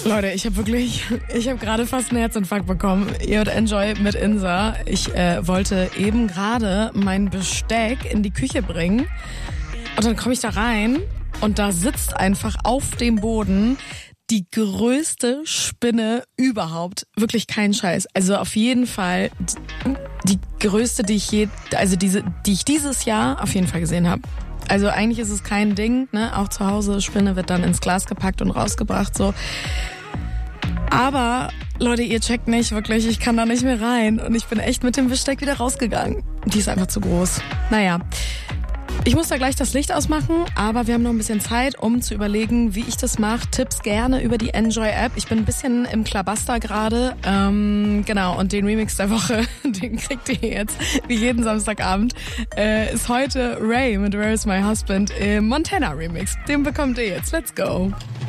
Leute, ich habe gerade fast einen Herzinfarkt bekommen. Ihr hört Enjoy mit Insa. Ich wollte eben gerade mein Besteck in die Küche bringen und dann komme ich da rein und da sitzt einfach auf dem Boden die größte Spinne überhaupt. Wirklich kein Scheiß. Also auf jeden Fall die größte, die ich dieses Jahr auf jeden Fall gesehen habe. Also eigentlich ist es kein Ding, ne? Auch zu Hause, Spinne wird dann ins Glas gepackt und rausgebracht, so. Aber, Leute, ihr checkt nicht wirklich, ich kann da nicht mehr rein und ich bin echt mit dem Besteck wieder rausgegangen. Die ist einfach zu groß. Naja, ich muss da gleich das Licht ausmachen, aber wir haben noch ein bisschen Zeit, um zu überlegen, wie ich das mache. Tipps gerne über die Enjoy-App. Ich bin ein bisschen im Klabaster gerade. Genau, und den Remix der Woche, den kriegt ihr jetzt wie jeden Samstagabend. Ist heute Ray mit Where is My Husband im Montana Remix. Den bekommt ihr jetzt. Let's go.